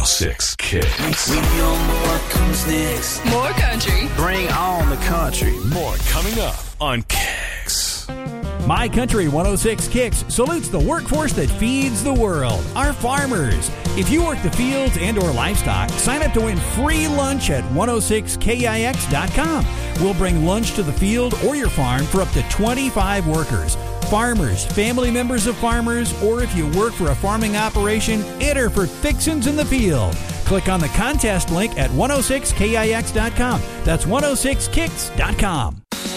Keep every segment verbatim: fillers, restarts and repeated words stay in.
oh six Kicks. We know what comes next. More country. Bring on the country. More coming up on Kicks. My Country one oh six Kicks salutes the workforce that feeds the world, our farmers. If you work the fields and or livestock, sign up to win free lunch at one oh six K I X dot com. We'll bring lunch to the field or your farm for up to twenty-five workers. Farmers, family members of farmers, or if you work for a farming operation, enter for Fixins in the Field. Click on the contest link at one oh six K I X dot com. That's one oh six kicks dot com.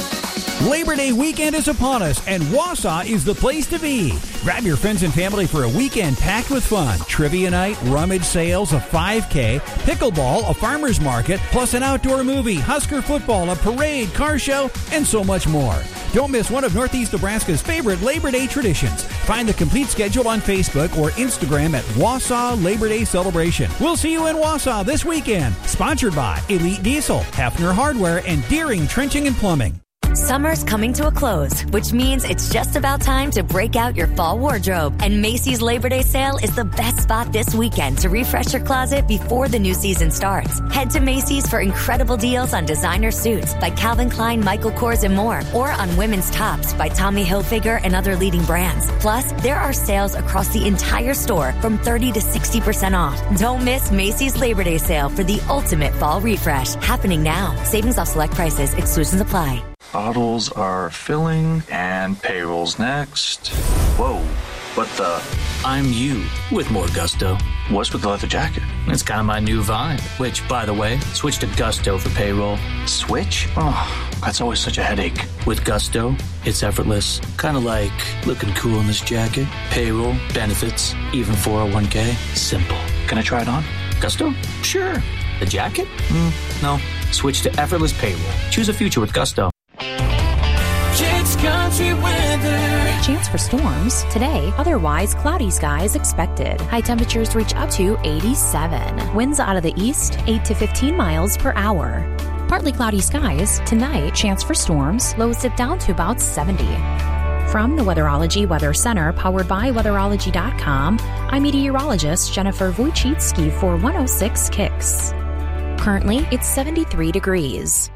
Labor Day weekend is upon us, and Wausau is the place to be. Grab your friends and family for a weekend packed with fun. Trivia night, rummage sales, a five K, pickleball, a farmer's market, plus an outdoor movie, Husker football, a parade, car show, and so much more. Don't miss one of Northeast Nebraska's favorite Labor Day traditions. Find the complete schedule on Facebook or Instagram at Wausau Labor Day Celebration. We'll see you in Wausau this weekend. Sponsored by Elite Diesel, Hefner Hardware, and Deering Trenching and Plumbing. Summer's coming to a close, which means it's just about time to break out your fall wardrobe. And Macy's Labor Day sale is the best spot this weekend to refresh your closet before the new season starts. Head to Macy's for incredible deals on designer suits by Calvin Klein, Michael Kors, and more, or on women's tops by Tommy Hilfiger and other leading brands. Plus, there are sales across the entire store from thirty to sixty percent off. Don't miss Macy's Labor Day sale for the ultimate fall refresh, happening now. Savings off select prices. Exclusions apply. Bottles are filling and payroll's next. Whoa, what the? I'm you with more gusto. What's with the leather jacket? It's kind of my new vibe, which, by the way, switch to Gusto for payroll. Switch? Oh, that's always such a headache. With Gusto, it's effortless. Kind of like looking cool in this jacket. Payroll, benefits, even four oh one K. Simple. Can I try it on? Gusto? Sure. The jacket? Mm, no. Switch to effortless payroll. Choose a future with Gusto. Kicks Country Weather. Chance for storms today, otherwise cloudy skies expected. High temperatures reach up to eighty-seven. Winds out of the east, eight to fifteen miles per hour. Partly cloudy skies tonight, chance for storms, lows dip down to about seventy. From the Weatherology Weather Center, powered by weatherology dot com, I'm meteorologist Jennifer Wojcicki for one oh six Kicks. Currently, it's seventy-three degrees.